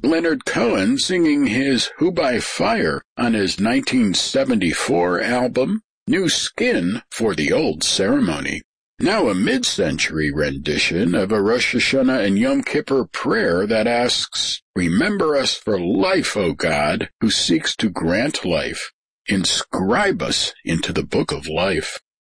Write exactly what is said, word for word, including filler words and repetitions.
Leonard Cohen singing his Who by Fire on his nineteen seventy-four album, New Skin for the Old Ceremony. Now a mid-century rendition of a Rosh Hashanah and Yom Kippur prayer that asks, "Remember us for life, O God, who seeks to grant life. Inscribe us into the book of life."